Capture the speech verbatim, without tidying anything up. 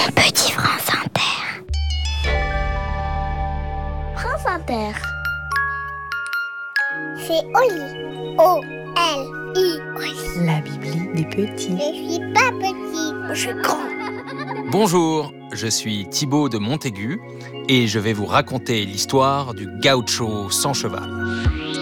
Mon petit France Inter. France Inter. C'est Oli. O L I. Oli. La Bibli des petits. Je suis pas petit, je suis grand. Bonjour, je suis Thibaut de Montaigu et je vais vous raconter l'histoire du gaucho sans cheval.